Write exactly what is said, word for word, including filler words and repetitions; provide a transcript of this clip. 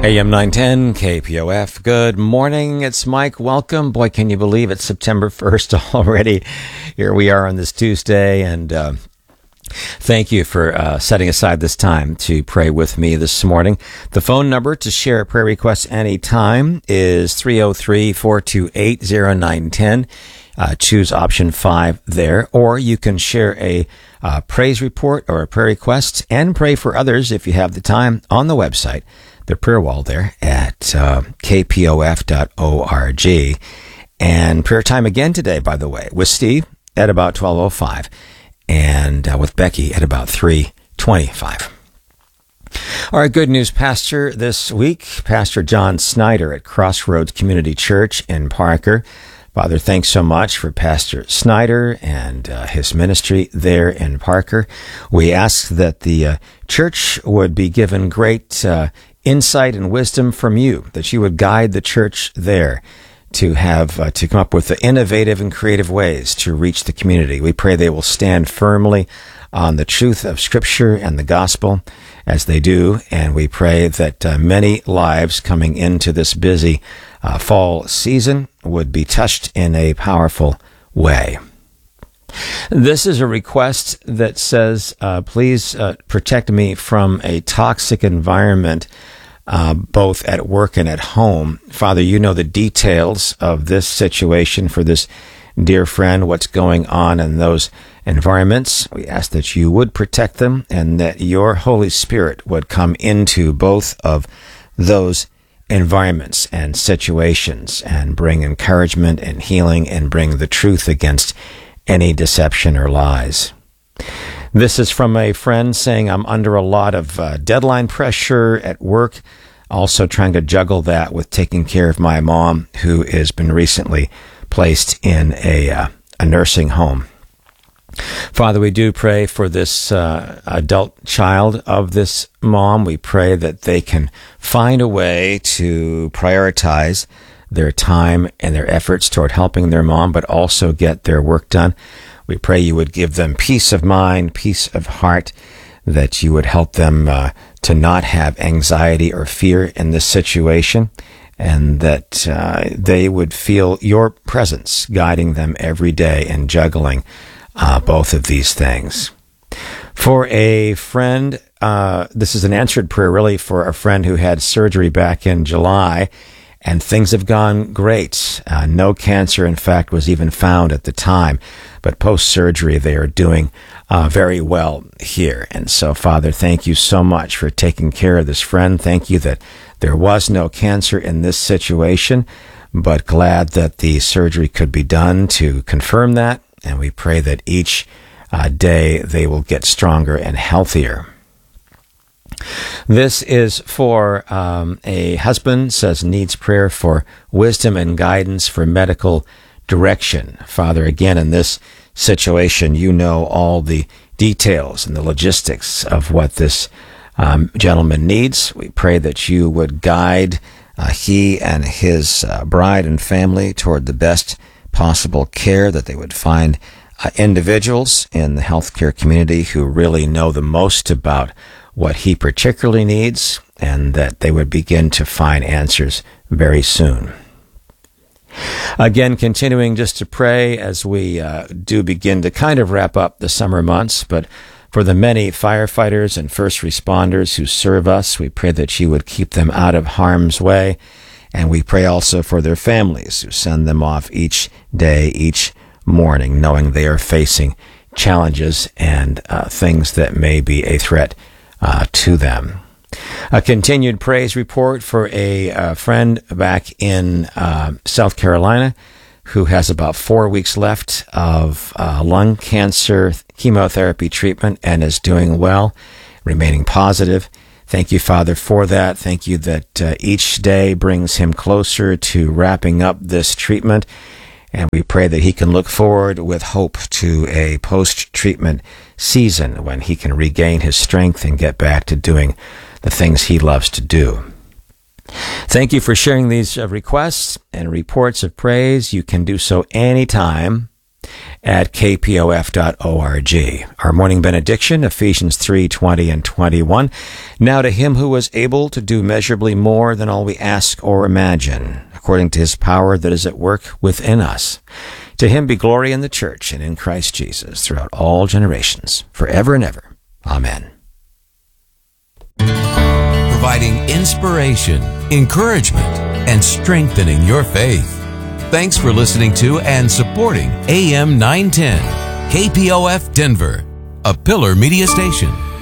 A M nine ten, K P O F. Good morning. It's Mike. Welcome. Boy, can you believe it's September first already? Here we are on this Tuesday, and uh, thank you for uh, setting aside this time to pray with me this morning. The phone number to share a prayer request anytime is three oh three, four two eight, oh nine one oh. Uh, choose option five there, or you can share a uh, praise report or a prayer request and pray for others if you have the time on the website, the prayer wall there at uh, k p o f dot org. And prayer time again today, by the way, with Steve at about twelve oh five and uh, with Becky at about three twenty-five. All right, good news, Pastor, this week, Pastor John Snyder at Crossroads Community Church in Parker. Father, thanks so much for Pastor Snyder and uh, his ministry there in Parker. We ask that the uh, church would be given great uh, insight and wisdom from you, that you would guide the church there to have uh, to come up with the innovative and creative ways to reach the community. We pray they will stand firmly on the truth of Scripture and the gospel as they do, and we pray that uh, many lives coming into this busy uh, fall season would be touched in a powerful way. This is a request that says, uh, please uh, protect me from a toxic environment, uh, both at work and at home. Father, you know the details of this situation for this dear friend, what's going on in those environments. We ask that you would protect them and that your Holy Spirit would come into both of those environments and situations and bring encouragement and healing and bring the truth against any deception or lies. This is from a friend saying, I'm under a lot of uh, deadline pressure at work, also trying to juggle that with taking care of my mom, who has been recently placed in a, uh, a nursing home. Father, we do pray for this uh, adult child of this mom. We pray that they can find a way to prioritize their time and their efforts toward helping their mom, but also get their work done. We pray you would give them peace of mind, peace of heart, that you would help them uh, to not have anxiety or fear in this situation, and that uh, they would feel your presence guiding them every day and juggling Uh, both of these things. For a friend, uh, this is an answered prayer really for a friend who had surgery back in July, and things have gone great. Uh, no cancer, in fact, was even found at the time, but post-surgery they are doing uh, very well here. And so, Father, thank you so much for taking care of this friend. Thank you that there was no cancer in this situation, but glad that the surgery could be done to confirm that. And we pray that each uh, day they will get stronger and healthier. This is for um, a husband, says needs prayer for wisdom and guidance for medical direction. Father, again, in this situation, you know all the details and the logistics of what this um, gentleman needs. We pray that you would guide uh, he and his uh, bride and family toward the best possible care, that they would find uh, individuals in the healthcare community who really know the most about what he particularly needs, and that they would begin to find answers very soon. Again, continuing just to pray as we uh, do begin to kind of wrap up the summer months, but for the many firefighters and first responders who serve us, we pray that you would keep them out of harm's way. And we pray also for their families who send them off each day, each morning, knowing they are facing challenges and uh, things that may be a threat uh, to them. A continued praise report for a uh, friend back in uh, South Carolina who has about four weeks left of uh, lung cancer chemotherapy treatment and is doing well, remaining positive. Thank you, Father, for that. Thank you that uh, each day brings him closer to wrapping up this treatment. And we pray that he can look forward with hope to a post-treatment season when he can regain his strength and get back to doing the things he loves to do. Thank you for sharing these uh, requests and reports of praise. You can do so anytime at k p o f dot org. Our morning benediction, Ephesians three twenty and twenty-one. Now to him who is able to do measurably more than all we ask or imagine, according to his power that is at work within us. To him be glory in the church and in Christ Jesus throughout all generations, forever and ever. Amen. Providing inspiration, encouragement, and strengthening your faith. Thanks for listening to and supporting A M nine ten, K P O F Denver, a Pillar Media Station.